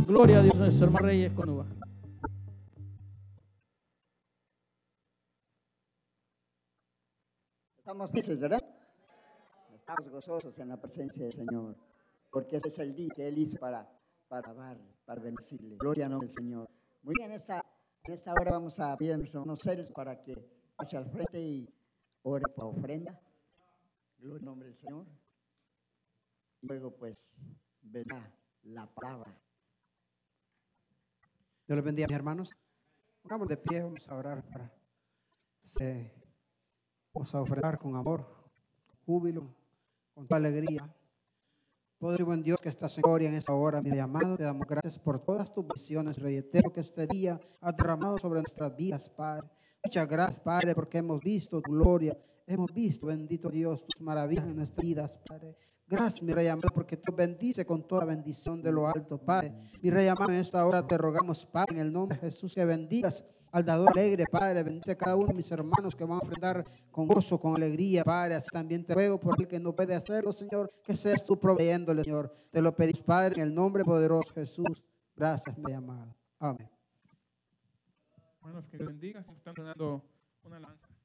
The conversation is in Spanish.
Gloria a Dios, nuestro hermano Reyes con uva. Estamos felices, ¿verdad? Estamos gozosos en la presencia del Señor, porque ese es el día que Él hizo para dar, para bendecirle. Gloria al nombre del Señor. Muy bien, en esta hora vamos a pedir a nuestros hermanos seres para que pase al frente y ore por ofrenda. Gloria al nombre del Señor. Y luego pues vendrá la palabra. Dios les bendiga, mis hermanos. Pongamos de pie, vamos a orar vamos a ofrendar con amor, con júbilo, con toda alegría. Poderoso y buen Dios que estás en gloria en esta hora, mi llamado, te damos gracias por todas tus visiones, Rey eterno, que este día has derramado sobre nuestras vidas, Padre. Muchas gracias, Padre, porque hemos visto tu gloria, hemos visto, bendito Dios, tus maravillas en nuestras vidas, Padre. Gracias, mi Rey amado, porque tú bendices con toda bendición de lo alto, Padre. Mi Rey amado, en esta hora te rogamos, Padre, en el nombre de Jesús, que bendigas al dador alegre, Padre. Bendice a cada uno de mis hermanos que van a ofrendar con gozo, con alegría, Padre. Así también te ruego por el que no puede hacerlo, Señor, que seas tú proveyéndole, Señor. Te lo pedimos, Padre, en el nombre poderoso de Jesús. Gracias, mi amado. Amén. Hermanos, que bendiga, si están dando una lanza.